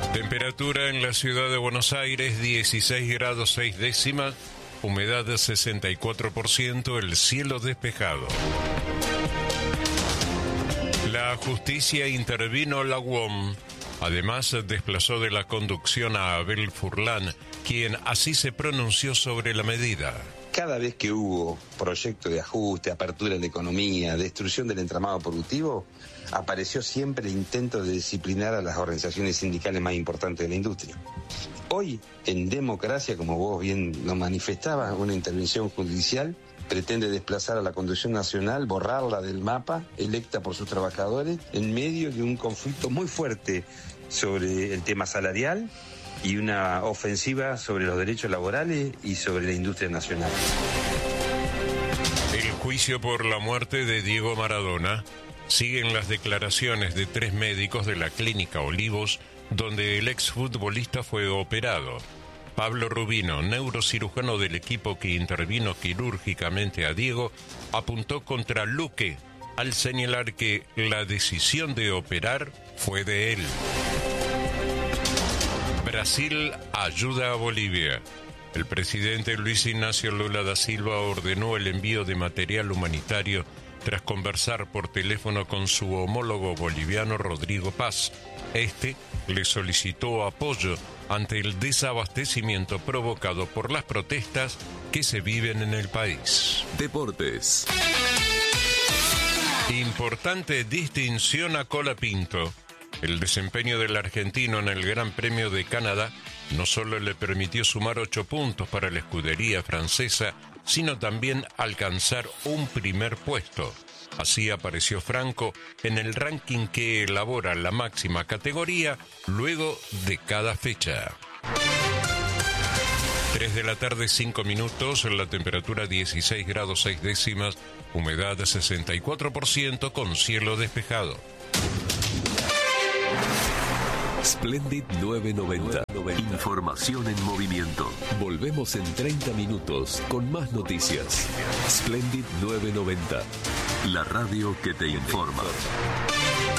Temperatura en la ciudad de Buenos Aires, 16 grados 6 décimas, humedad de 64%, el cielo despejado. La justicia intervino la UOM. Además, desplazó de la conducción a Abel Furlan, quien así se pronunció sobre la medida. Cada vez que hubo proyecto de ajuste, apertura de la economía, destrucción del entramado productivo, apareció siempre el intento de disciplinar a las organizaciones sindicales más importantes de la industria. Hoy, en democracia, como vos bien lo manifestabas, una intervención judicial pretende desplazar a la conducción nacional, borrarla del mapa, electa por sus trabajadores, en medio de un conflicto muy fuerte sobre el tema salarial y una ofensiva sobre los derechos laborales y sobre la industria nacional. El juicio por la muerte de Diego Maradona. Siguen las declaraciones de 3 médicos de la Clínica Olivos, donde el exfutbolista fue operado. Pablo Rubino, neurocirujano del equipo que intervino quirúrgicamente a Diego, apuntó contra Luque al señalar que la decisión de operar fue de él. Brasil ayuda a Bolivia. El presidente Luis Ignacio Lula da Silva ordenó el envío de material humanitario tras conversar por teléfono con su homólogo boliviano Rodrigo Paz. Este le solicitó apoyo ante el desabastecimiento provocado por las protestas que se viven en el país. Deportes. Importante distinción a Colapinto. El desempeño del argentino en el Gran Premio de Canadá no solo le permitió sumar 8 puntos para la escudería francesa, sino también alcanzar un primer puesto. Así apareció Franco en el ranking que elabora la máxima categoría luego de cada fecha. 3 de la tarde, 5 minutos, la temperatura 16 grados 6 décimas, humedad 64% con cielo despejado. Splendid 990. Información en movimiento. Volvemos en 30 minutos con más noticias. Splendid 990. La radio que te informa.